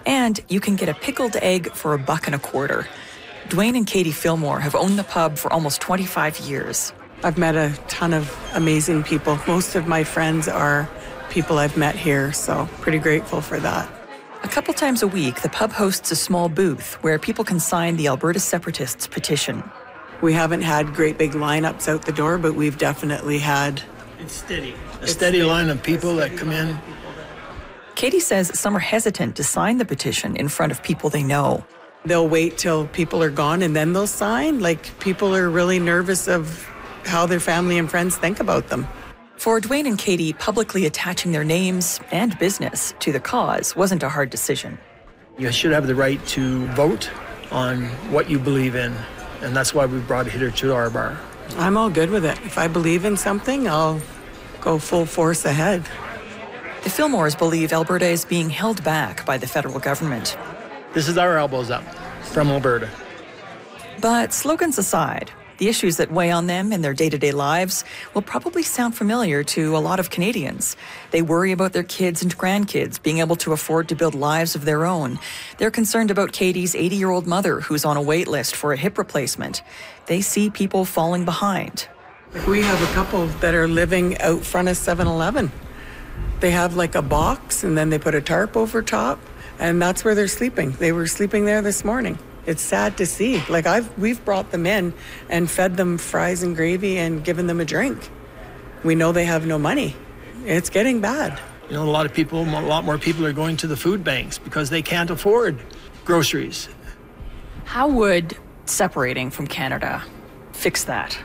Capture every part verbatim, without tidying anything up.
And you can get a pickled egg for a buck and a quarter. Dwayne and Katie Fillmore have owned the pub for almost twenty-five years. I've met a ton of amazing people. Most of my friends are people I've met here, so pretty grateful for that. A couple times a week, the pub hosts a small booth where people can sign the Alberta Separatists petition. We haven't had great big lineups out the door, but we've definitely had... It's steady. A steady line of people that come in. Katie says some are hesitant to sign the petition in front of people they know. They'll wait till people are gone and then they'll sign. Like, people are really nervous of how their family and friends think about them. For Dwayne and Katie, publicly attaching their names and business to the cause wasn't a hard decision. You should have the right to vote on what you believe in, and that's why we brought it here to our bar. I'm all good with it. If I believe in something, I'll go full force ahead. The Fillmores believe Alberta is being held back by the federal government. This is our elbows up from Alberta. But slogans aside, the issues that weigh on them in their day-to-day lives will probably sound familiar to a lot of Canadians. They worry about their kids and grandkids being able to afford to build lives of their own. They're concerned about Katie's eighty-year-old mother who's on a wait list for a hip replacement. They see people falling behind. We have a couple that are living out front of seven eleven. They have like a box and then they put a tarp over top. And that's where they're sleeping. They were sleeping there this morning. It's sad to see. Like, I've we've brought them in and fed them fries and gravy and given them a drink. We know they have no money. It's getting bad. You know, a lot of people, a lot more people are going to the food banks because they can't afford groceries. How would separating from Canada fix that?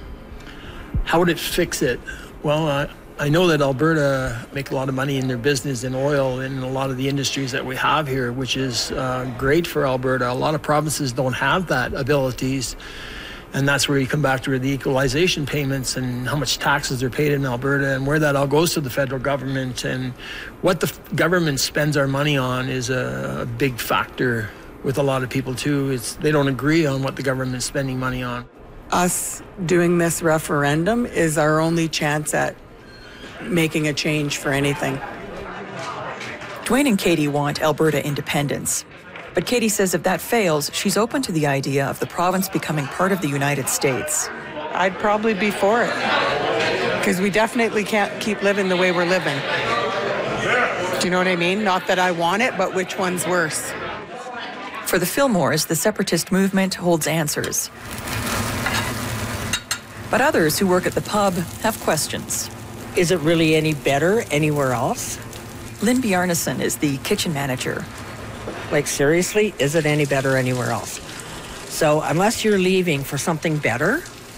How would it fix it? Well, uh, I know that Alberta make a lot of money in their business in oil and in a lot of the industries that we have here, which is uh, great for Alberta. A lot of provinces don't have that abilities, and that's where you come back to the equalization payments and how much taxes are paid in Alberta and where that all goes to the federal government. And what the f- government spends our money on is a, a big factor with a lot of people too. It's, they don't agree on what the government's spending money on. Us doing this referendum is our only chance at making a change for anything. Dwayne and Katie want Alberta independence. But Katie says if that fails, she's open to the idea of the province becoming part of the United States. I'd probably be for it. Because we definitely can't keep living the way we're living. Do you know what I mean? Not that I want it, but which one's worse? For the Fillmores, the separatist movement holds answers. But others who work at the pub have questions. Is it really any better anywhere else? Lynn Bjarnason is the kitchen manager. Like, seriously, is it any better anywhere else? So unless you're leaving for something better,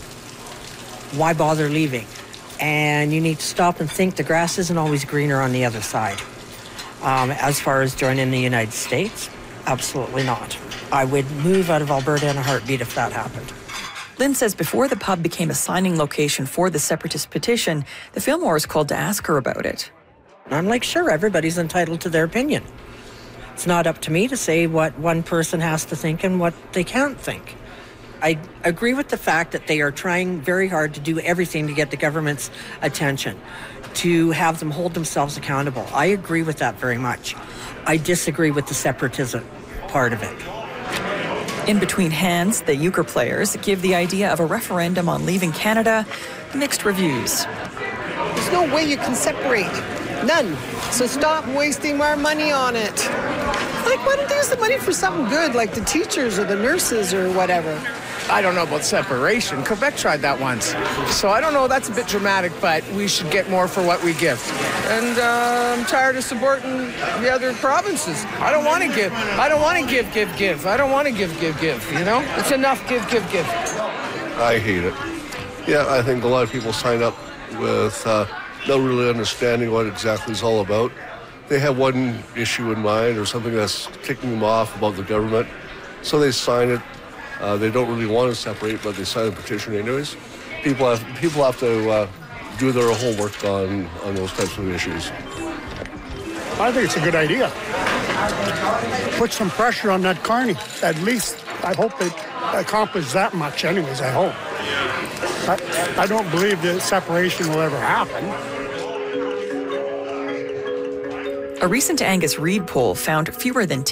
why bother leaving? And you need to stop and think the grass isn't always greener on the other side. Um, as far as joining the United States, absolutely not. I would move out of Alberta in a heartbeat if that happened. Lynn says before the pub became a signing location for the separatist petition, the Fillmores called to ask her about it. I'm like, sure, everybody's entitled to their opinion. It's not up to me to say what one person has to think and what they can't think. I agree with the fact that they are trying very hard to do everything to get the government's attention, to have them hold themselves accountable. I agree with that very much. I disagree with the separatism part of it. In between hands, the euchre players give the idea of a referendum on leaving Canada mixed reviews. There's no way you can separate. None. So stop wasting our money on it. Like, why don't they use the money for something good, like the teachers or the nurses or whatever? I don't know about separation. Quebec tried that once. So I don't know, that's a bit dramatic, but we should get more for what we give. And uh, I'm tired of supporting the other provinces. I don't want to give. I don't want to give, give, give. I don't want to give, give, give, you know? It's enough give, give, give. I hate it. Yeah, I think a lot of people sign up with uh, not really understanding what exactly it's all about. They have one issue in mind or something that's kicking them off about the government, so they sign it. Uh, they don't really want to separate, but they sign a petition anyways. People have people have to uh, do their homework on, on those types of issues. I think it's a good idea. Put some pressure on that Carney. At least I hope they accomplish that much anyways, I hope. I, I don't believe that separation will ever happen. A recent Angus Reid poll found fewer than